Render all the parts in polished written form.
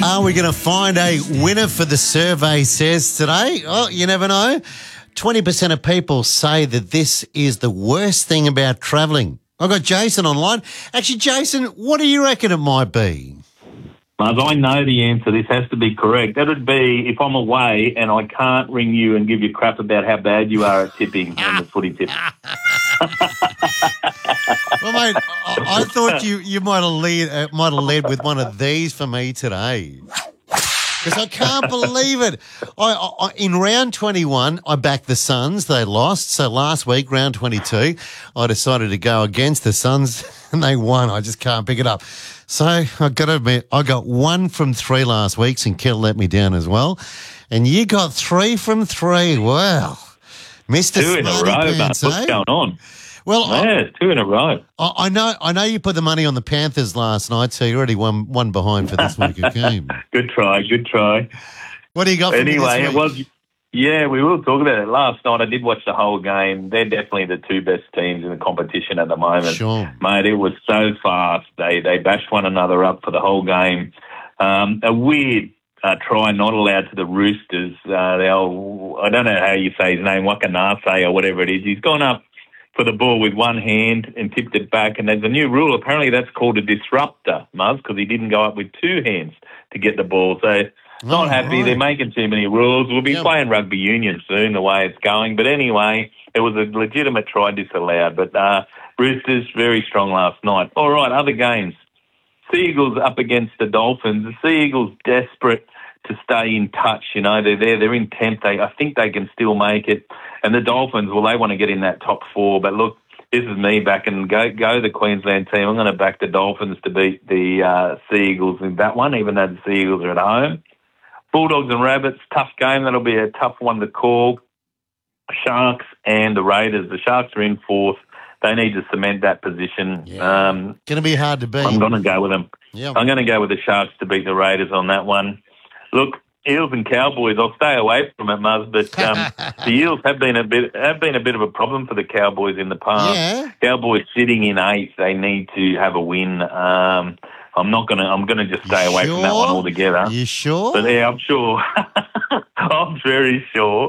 Are we going to find a winner for the survey says today? Oh, you never know. 20% of people say that this is the worst thing about travelling. I've got Jason online. Actually, Jason, what do you reckon it might be? Muzz, I know the answer. This has to be correct. That would be if I'm away and I can't ring you and give you crap about how bad you are at tipping on the footy tip. Well, mate, I thought you might have led with one of these for me today. Because I can't believe it. I in round 21, I backed the Suns. They lost. So last week, round 22, I decided to go against the Suns and they won. I just can't pick it up. So I've got to admit, I got 1 from 3 last week. St Kilda let me down as well. And you got 3 from 3. Wow. Mr. 2 in a row, but what's going on? Well, yeah, 2 in a row. I know you put the money on the Panthers last night, so you're already one behind for this week of game. Good try. What do you got for me this week? It was, yeah, we will talk about it. Last night I did watch the whole game. They're definitely the 2 best teams in the competition at the moment. Sure. Mate, it was so fast. They bashed one another up for the whole game. A weird try not allowed to the Roosters. I don't know how you say his name, Wakanase or whatever it is. He's gone up for the ball with one hand and tipped it back, and there's a new rule. Apparently that's called a disruptor, Muzz, because he didn't go up with 2 hands to get the ball. So not happy. Right. They're making too many rules. We'll be playing rugby union soon, the way it's going. But anyway, it was a legitimate try disallowed. But Roosters, very strong last night. All right, other games. Seagulls up against the Dolphins. The Seagulls desperate to stay in touch. You know, they're there. They're in 10th. I think they can still make it. And the Dolphins, well, they want to get in that top 4. But look, this is me backing go the Queensland team. I'm going to back the Dolphins to beat the Seagulls in that one, even though the Seagulls are at home. Bulldogs and Rabbits, tough game. That'll be a tough one to call. Sharks and the Raiders. The Sharks are in 4th. They need to cement that position. Yeah. Going to be hard to beat. I'm going to go with them. Yeah. I'm going to go with the Sharks to beat the Raiders on that one. Look, Eels and Cowboys, I'll stay away from it, Muzz, but the Eels have been a bit of a problem for the Cowboys in the past. Yeah. Cowboys sitting in 8th, they need to have a win. I'm going to just stay away from that one altogether. You sure? But yeah, I'm sure. I'm very sure.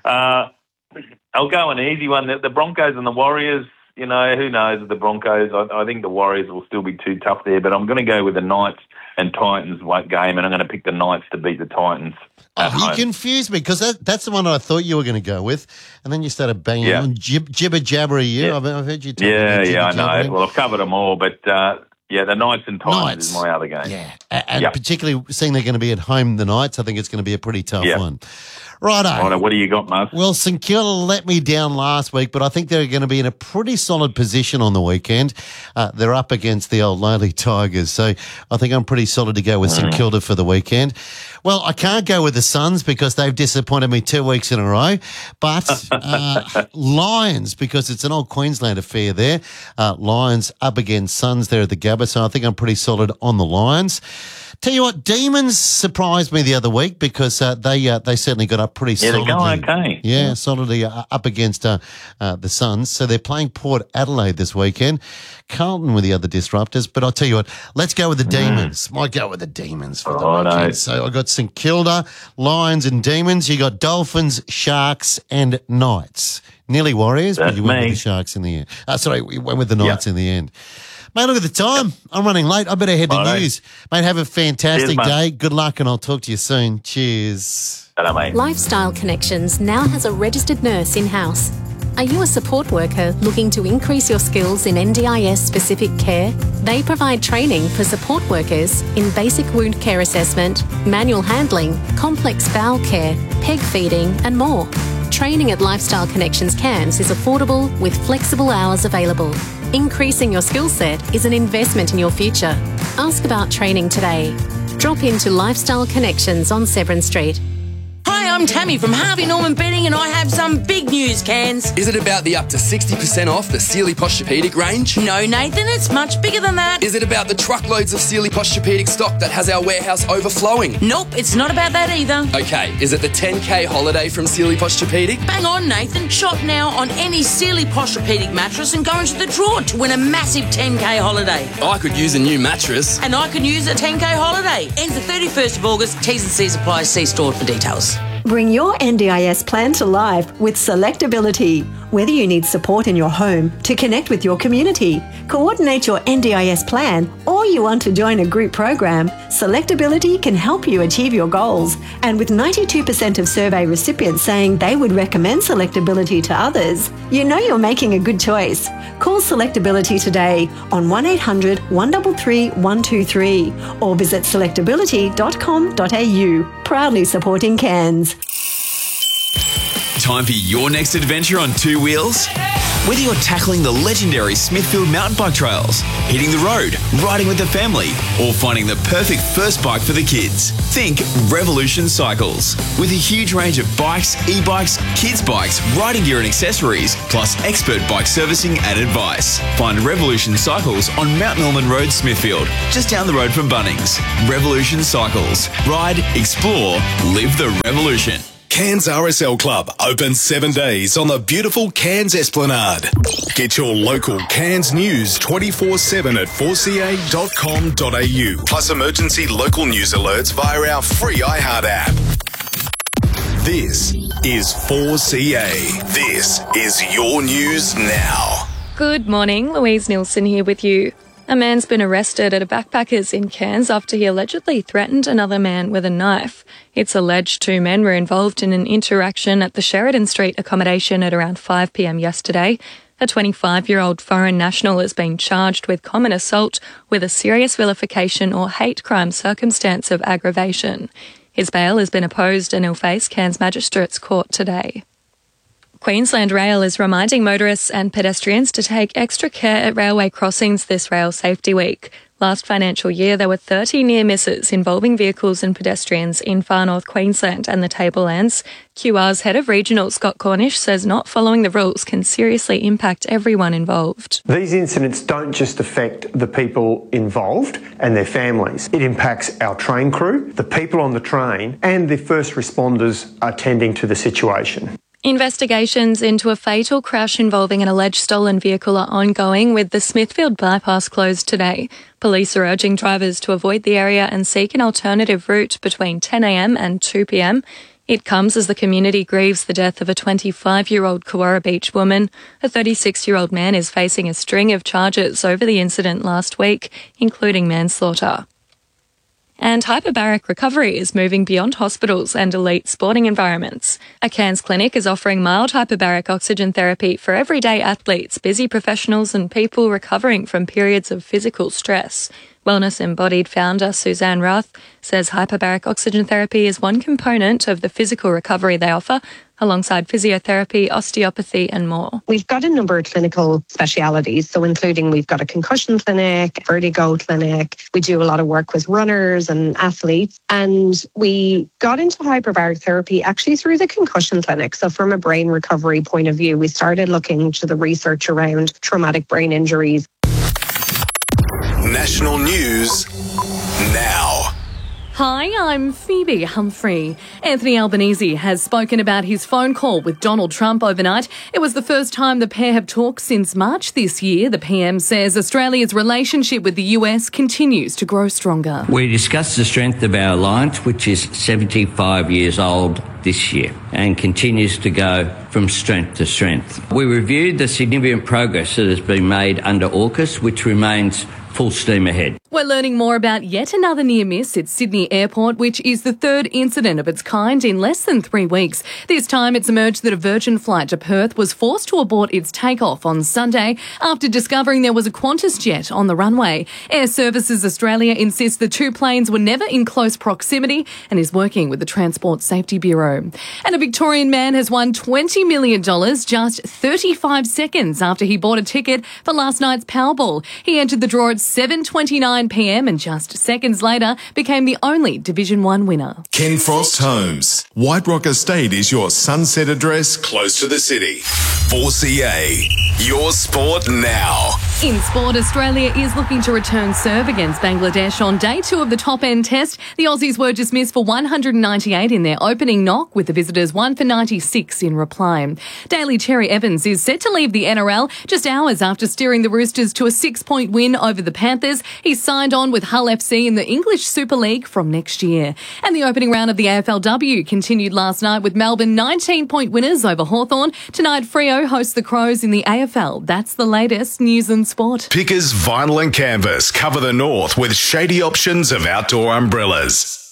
I'll go an easy one. The Broncos and the Warriors, you know, who knows with the Broncos? I think the Warriors will still be too tough there, but I'm going to go with the Knights and Titans game, and I'm going to pick the Knights to beat the Titans. You confused me, because that's the one I thought you were going to go with, and then you started banging on jibber jabber you. Yeah. I've heard you talk about I know. Well, I've covered them all, but the Knights and Titans is my other game. Yeah, and particularly seeing they're going to be at home the Knights, I think it's going to be a pretty tough one. Righto. What do you got, Muzz? Well, St Kilda let me down last week, but I think they're going to be in a pretty solid position on the weekend. They're up against the old Lonely Tigers, so I think I'm pretty solid to go with St Kilda for the weekend. Well, I can't go with the Suns because they've disappointed me 2 weeks in a row, but Lions, because it's an old Queensland affair there. Lions up against Suns there at the Gabba, so I think I'm pretty solid on the Lions. Tell you what, Demons surprised me the other week because they certainly got up pretty solidly. Yeah, they're going okay. Yeah, solidly up against the Suns. So they're playing Port Adelaide this weekend. Carlton with the other disruptors. But I'll tell you what, let's go with the Demons. Might go with the Demons for the weekend. So I got St Kilda, Lions and Demons. You got Dolphins, Sharks and Knights. Nearly Warriors, but you went with the Sharks in the end. We went with the Knights in the end. Mate, look at the time. I'm running late. I better head to news. Mate, have a fantastic day. Good luck, and I'll talk to you soon. Cheers. Hello, mate. Lifestyle Connections now has a registered nurse in-house. Are you a support worker looking to increase your skills in NDIS-specific care? They provide training for support workers in basic wound care assessment, manual handling, complex bowel care, peg feeding, and more. Training at Lifestyle Connections Cairns is affordable with flexible hours available. Increasing your skill set is an investment in your future. Ask about training today. Drop into Lifestyle Connections on Severn Street. Hi, I'm Tammy from Harvey Norman Bedding, and I have some big news, Cairns. Is it about the up to 60% off the Sealy Posturepedic range? No, Nathan, it's much bigger than that. Is it about the truckloads of Sealy Posturepedic stock that has our warehouse overflowing? Nope, it's not about that either. Okay, is it the 10K holiday from Sealy Posturepedic? Bang on, Nathan. Shop now on any Sealy Posturepedic mattress and go into the draw to win a massive 10K holiday. I could use a new mattress. And I can use a 10K holiday. Ends the 31st of August. T's and C's apply. See store for details. Bring your NDIS plan to life with Selectability. Whether you need support in your home, to connect with your community, coordinate your NDIS plan, or you want to join a group program, Selectability can help you achieve your goals. And with 92% of survey recipients saying they would recommend Selectability to others, you know you're making a good choice. Call Selectability today on 1800 133 123 or visit selectability.com.au. Proudly supporting Cairns. Time for your next adventure on two wheels? Whether you're tackling the legendary Smithfield mountain bike trails, hitting the road, riding with the family, or finding the perfect first bike for the kids, think Revolution Cycles. With a huge range of bikes, e-bikes, kids' bikes, riding gear and accessories, plus expert bike servicing and advice. Find Revolution Cycles on Mount Norman Road, Smithfield, just down the road from Bunnings. Revolution Cycles. Ride, explore, live the revolution. Cairns RSL Club, open 7 days on the beautiful Cairns Esplanade. Get your local Cairns news 24/7 at 4ca.com.au. Plus emergency local news alerts via our free iHeart app. This is 4CA. This is your news now. Good morning, Louise Nielsen here with you. A man's been arrested at a backpackers in Cairns after he allegedly threatened another man with a knife. It's alleged two men were involved in an interaction at the Sheridan Street accommodation at around 5 p.m. yesterday. A 25-year-old foreign national has been charged with common assault with a serious vilification or hate crime circumstance of aggravation. His bail has been opposed and he'll face Cairns Magistrates Court today. Queensland Rail is reminding motorists and pedestrians to take extra care at railway crossings this Rail Safety Week. Last financial year, there were 30 near misses involving vehicles and pedestrians in far north Queensland and the Tablelands. QR's head of regional, Scott Cornish, says not following the rules can seriously impact everyone involved. These incidents don't just affect the people involved and their families. It impacts our train crew, the people on the train, and the first responders attending to the situation. Investigations into a fatal crash involving an alleged stolen vehicle are ongoing, with the Smithfield bypass closed today. Police are urging drivers to avoid the area and seek an alternative route between 10 a.m. and 2 p.m. It comes as the community grieves the death of a 25-year-old Kawara Beach woman. A 36-year-old man is facing a string of charges over the incident last week, including manslaughter. And hyperbaric recovery is moving beyond hospitals and elite sporting environments. A Cairns clinic is offering mild hyperbaric oxygen therapy for everyday athletes, busy professionals and people recovering from periods of physical stress. Wellness Embodied founder Suzanne Roth says hyperbaric oxygen therapy is one component of the physical recovery they offer, alongside physiotherapy, osteopathy and more. We've got a number of clinical specialities, so including we've got a concussion clinic, vertigo clinic. We do a lot of work with runners and athletes, and we got into hyperbaric therapy actually through the concussion clinic. So from a brain recovery point of view, we started looking to the research around traumatic brain injuries. National news now. Hi, I'm Phoebe Humphrey. Anthony Albanese has spoken about his phone call with Donald Trump overnight. It was the first time the pair have talked since March this year. The PM says Australia's relationship with the US continues to grow stronger. We discussed the strength of our alliance, which is 75 years old this year and continues to go from strength to strength. We reviewed the significant progress that has been made under AUKUS, which remains full steam ahead. We're learning more about yet another near miss at Sydney Airport, which is the third incident of its kind in less than 3 weeks. This time it's emerged that a Virgin flight to Perth was forced to abort its takeoff on Sunday after discovering there was a Qantas jet on the runway. Air Services Australia insists the two planes were never in close proximity and is working with the Transport Safety Bureau. And a Victorian man has won $20 million just 35 seconds after he bought a ticket for last night's Powerball. He entered the draw at 7:29 9 p.m. and just seconds later became the only Division 1 winner. Ken Frost Homes. White Rock Estate is your sunset address close to the city. 4CA. Your sport now. In sport, Australia is looking to return serve against Bangladesh on day 2 of the top-end test. The Aussies were dismissed for 198 in their opening knock, with the visitors 1 for 96 in reply. Daly Cherry Evans is set to leave the NRL just hours after steering the Roosters to a 6-point win over the Panthers. He's signed on with Hull FC in the English Super League from next year. And the opening round of the AFLW continued last night with Melbourne 19-point winners over Hawthorn. Tonight, Freo hosts the Crows in the AFL. That's the latest news and sport. Pickers Vinyl and Canvas cover the north with shady options of outdoor umbrellas.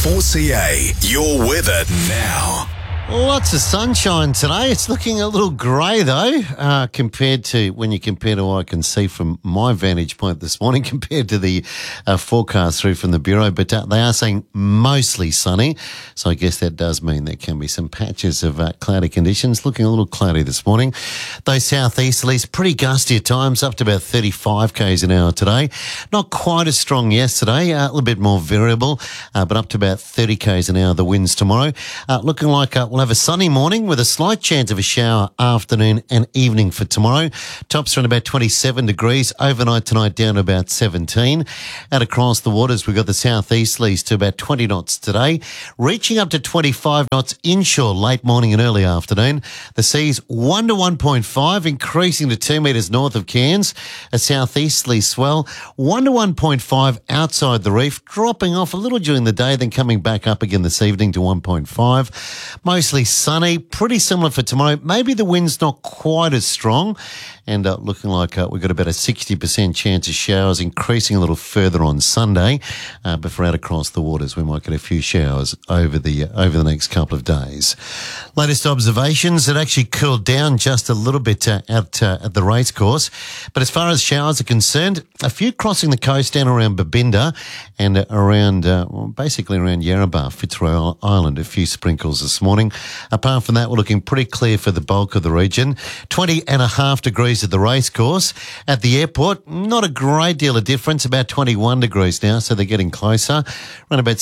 4CA, your weather now. Lots of sunshine today. It's looking a little grey though, compared to when you compare to what I can see from my vantage point this morning compared to the forecast through from the Bureau. But they are saying mostly sunny. So I guess that does mean there can be some patches of cloudy conditions. Looking a little cloudy this morning. Those southeasterlies, pretty gusty at times, up to about 35 k's an hour today. Not quite as strong yesterday, a little bit more variable, but up to about 30 k's an hour the winds tomorrow. Looking like we'll have a sunny morning with a slight chance of a shower afternoon and evening for tomorrow. Tops around about 27 degrees. Overnight tonight down to about 17. And across the waters, we've got the southeasterlies to about 20 knots today, reaching up to 25 knots inshore late morning and early afternoon. The seas 1 to 1.5, increasing to 2 metres north of Cairns. A southeasterly swell 1 to 1.5 outside the reef, dropping off a little during the day, then coming back up again this evening to 1.5. Mostly sunny, pretty similar for tomorrow. Maybe the wind's not quite as strong, and looking like we've got about a 60% chance of showers, increasing a little further on Sunday. But for out across the waters, we might get a few showers over the next couple of days. Latest observations, it actually cooled down just a little bit at the racecourse. But as far as showers are concerned, a few crossing the coast down around Babinda and around, basically around Yarrabah, Fitzroy Island, a few sprinkles this morning. Apart from that, we're looking pretty clear for the bulk of the region. 20.5 degrees at the racecourse. At the airport, not a great deal of difference, about 21 degrees now, so they're getting closer. Around about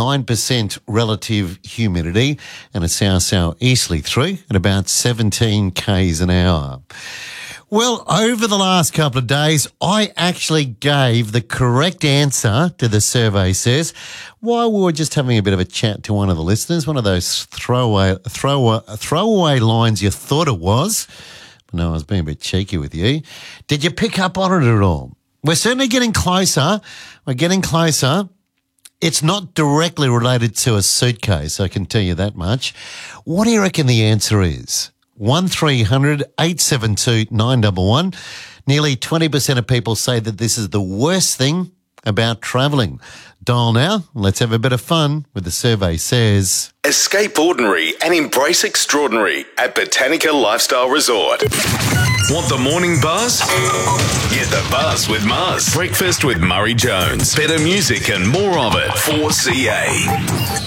79% relative humidity, and a south-southeasterly through at about 17 k's an hour. Well, over the last couple of days, I actually gave the correct answer to the survey says, while we were just having a bit of a chat to one of the listeners, one of those throwaway lines you thought it was. But no, I was being a bit cheeky with you. Did you pick up on it at all? We're certainly getting closer. We're getting closer. It's not directly related to a suitcase, I can tell you that much. What do you reckon the answer is? 1300 872 911. Nearly 20% of people say that this is the worst thing about travelling. Dial now. Let's have a bit of fun with the survey says. Escape ordinary and embrace extraordinary at Botanica Lifestyle Resort. Want the morning buzz? Get the buzz with Mars. Breakfast with Murray Jones. Better music and more of it. 4CA.